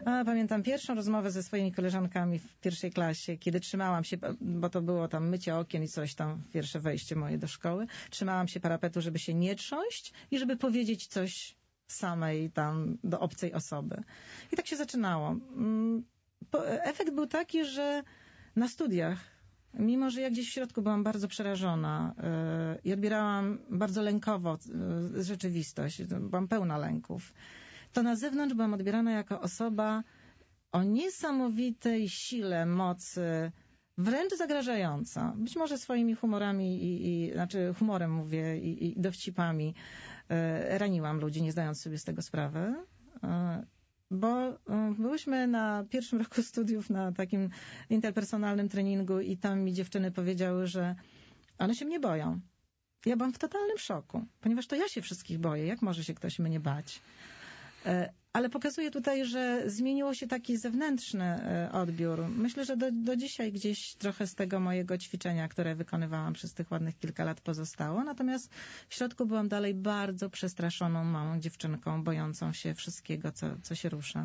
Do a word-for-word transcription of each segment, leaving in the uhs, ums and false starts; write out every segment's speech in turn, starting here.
A, pamiętam pierwszą rozmowę ze swoimi koleżankami w pierwszej klasie, kiedy trzymałam się, bo to było tam mycie okien i coś tam, pierwsze wejście moje do szkoły, trzymałam się parapetu, żeby się nie trząść i żeby powiedzieć coś samej tam do obcej osoby. I tak się zaczynało. Efekt był taki, że na studiach, mimo że ja gdzieś w środku byłam bardzo przerażona yy, i odbierałam bardzo lękowo yy, rzeczywistość, byłam pełna lęków, to na zewnątrz byłam odbierana jako osoba o niesamowitej sile, mocy, wręcz zagrażająca. Być może swoimi humorami, i, i, znaczy humorem mówię, i, i dowcipami yy, raniłam ludzi, nie zdając sobie z tego sprawy. Yy. Bo byłyśmy na pierwszym roku studiów na takim interpersonalnym treningu i tam mi dziewczyny powiedziały, że one się mnie boją. Ja byłam w totalnym szoku, ponieważ to ja się wszystkich boję. Jak może się ktoś mnie bać? Ale pokazuję tutaj, że zmieniło się taki zewnętrzny odbiór. Myślę, że do, do dzisiaj gdzieś trochę z tego mojego ćwiczenia, które wykonywałam przez tych ładnych kilka lat, pozostało. Natomiast w środku byłam dalej bardzo przestraszoną małą dziewczynką, bojącą się wszystkiego, co, co się rusza.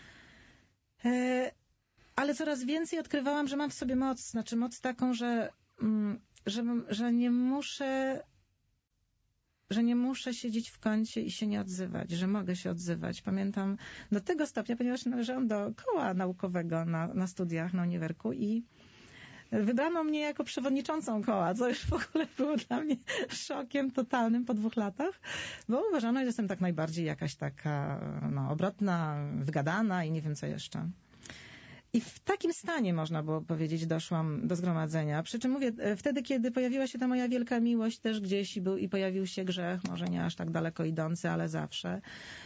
Ale coraz więcej odkrywałam, że mam w sobie moc. Znaczy moc taką, że, że, że nie muszę... że nie muszę siedzieć w kącie i się nie odzywać, że mogę się odzywać. Pamiętam do tego stopnia, ponieważ należałam do koła naukowego na, na studiach na uniwerku i wybrano mnie jako przewodniczącą koła, co już w ogóle było dla mnie szokiem totalnym po dwóch latach, bo uważano, że jestem tak najbardziej jakaś taka no, obrotna, wygadana i nie wiem co jeszcze. I w takim stanie, można było powiedzieć, doszłam do zgromadzenia. Przy czym mówię, wtedy, kiedy pojawiła się ta moja wielka miłość też gdzieś i, był, i pojawił się grzech, może nie aż tak daleko idący, ale zawsze.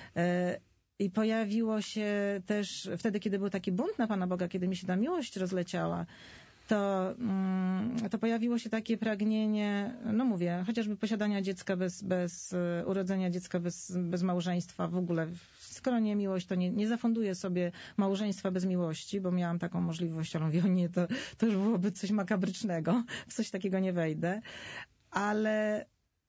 I pojawiło się też wtedy, kiedy był taki bunt na Pana Boga, kiedy mi się ta miłość rozleciała, to, to pojawiło się takie pragnienie, no mówię, chociażby posiadania dziecka bez, bez urodzenia dziecka bez, bez małżeństwa w ogóle. Skoro nie miłość, to nie, nie zafunduję sobie małżeństwa bez miłości, bo miałam taką możliwość, ale mówię, o nie, to, to już byłoby coś makabrycznego, w coś takiego nie wejdę. Ale,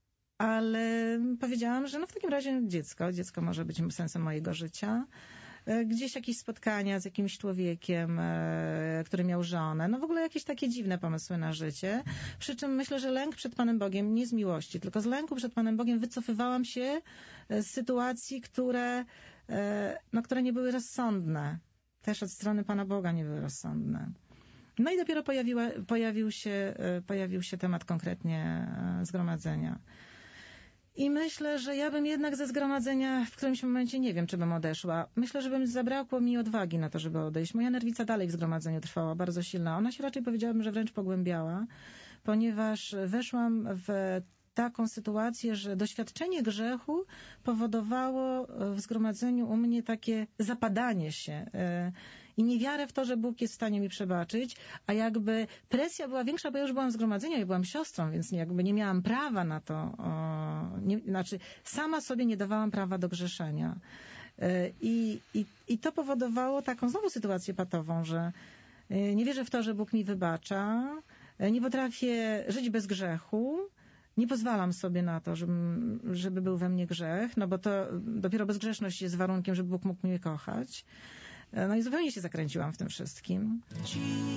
ale powiedziałam, że no w takim razie dziecko, dziecko może być sensem mojego życia. Gdzieś jakieś spotkania z jakimś człowiekiem, który miał żonę. No w ogóle jakieś takie dziwne pomysły na życie. Przy czym myślę, że lęk przed Panem Bogiem, nie z miłości, tylko z lęku przed Panem Bogiem wycofywałam się z sytuacji, które, no, które nie były rozsądne. Też od strony Pana Boga nie były rozsądne. No i dopiero pojawiła, pojawił się, pojawił się temat konkretnie zgromadzenia. I myślę, że ja bym jednak ze zgromadzenia w którymś momencie nie wiem, czy bym odeszła. Myślę, że bym zabrakło mi odwagi na to, żeby odejść. Moja nerwica dalej w zgromadzeniu trwała, bardzo silna. Ona się raczej, powiedziałabym, że wręcz pogłębiała, ponieważ weszłam w taką sytuację, że doświadczenie grzechu powodowało w zgromadzeniu u mnie takie zapadanie się i niewiarę w to, że Bóg jest w stanie mi przebaczyć, a jakby presja była większa, bo ja już byłam w zgromadzeniu, ja byłam siostrą, więc jakby nie miałam prawa na to, o, nie, znaczy sama sobie nie dawałam prawa do grzeszenia. I, i, i to powodowało taką znowu sytuację patową, że nie wierzę w to, że Bóg mi wybacza, nie potrafię żyć bez grzechu, nie pozwalam sobie na to, żeby, żeby był we mnie grzech, no bo to dopiero bezgrzeszność jest warunkiem, żeby Bóg mógł mnie kochać. No i zupełnie się zakręciłam w tym wszystkim.